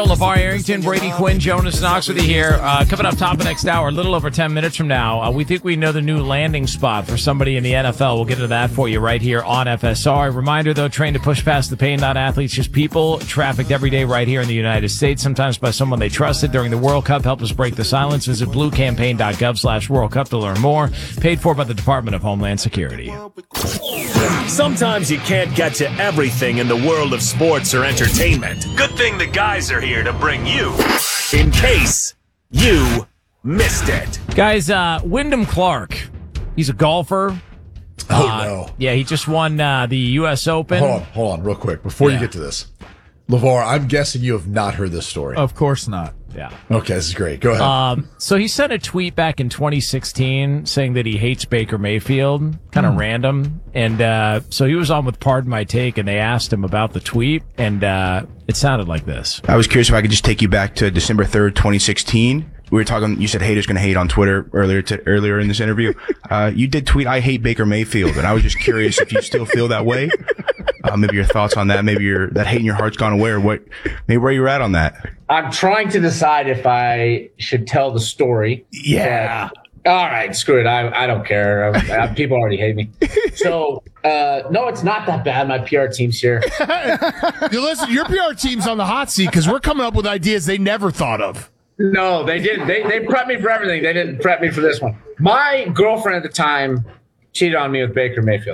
LeVar Arrington, Brady Quinn, Jonas Knox with you here. Coming up top of next hour, a little over 10 minutes from now, we think we know the new landing spot for somebody in the NFL. We'll get into that for you right here on FSR. Reminder, though, trained to push past the pain, not athletes, just people. Trafficked every day right here in the United States, sometimes by someone they trusted during the World Cup. Help us break the silence. Visit bluecampaign.gov/World Cup to learn more. Paid for by the Department of Homeland Security. Sometimes you can't get to everything in the world of sports or entertainment. Good thing the guys are here to bring you, in case you missed it. Guys, Wyndham Clark, he's a golfer. Oh, no. Yeah, he just won the U.S. Open. Hold on, real quick. Before you get to this, LeVar, I'm guessing you have not heard this story. Of course not. Yeah. Okay, this is great. Go ahead. So he sent a tweet back in 2016 saying that he hates Baker Mayfield, kind of random. And so he was on with Pardon My Take, and they asked him about the tweet, and it sounded like this. I was curious if I could just take you back to December 3rd, 2016. We were talking, you said haters gonna hate on Twitter earlier in this interview. You did tweet, I hate Baker Mayfield, and I was just curious if you still feel that way. Maybe your thoughts on that. Maybe that hate in your heart's gone away, or what? Maybe where you're at on that. I'm trying to decide if I should tell the story. Yeah. All right, screw it. I don't care. People already hate me. So, no, it's not that bad. My PR team's here. Listen, your PR team's on the hot seat because we're coming up with ideas they never thought of. No, they didn't. They prepped me for everything. They didn't prep me for this one. My girlfriend at the time cheated on me with Baker Mayfield.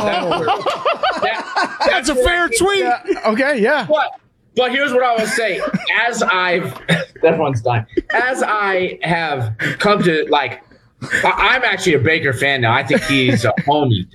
Oh! That's a fair tweet. Yeah, okay, yeah. But here's what I will say. Everyone's dying. As I have come to, I'm actually a Baker fan now. I think he's a homie.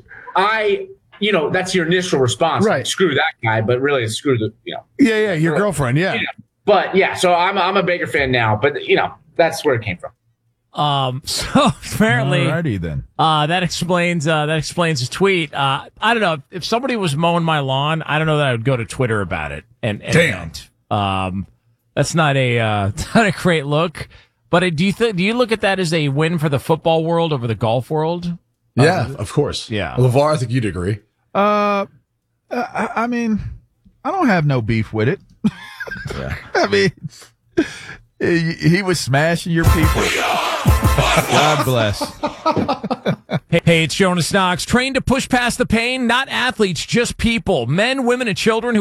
That's your initial response. Right. Like, screw that guy, but really screw the. Yeah, your girlfriend, yeah. But yeah, so I'm a Baker fan now, but that's where it came from. So apparently, alrighty then. That explains his tweet. I don't know if somebody was mowing my lawn. I don't know that I would go to Twitter about it. And Damn. That's not a great look. But do you look at that as a win for the football world over the golf world? Yeah, of course. Yeah. LeVar, I think you'd agree. I mean, I don't have no beef with it. Yeah. I mean, he was smashing your people. God bless. Hey, it's Jonas Knox. Trained to push past the pain, not athletes, just people. Men, women, and children who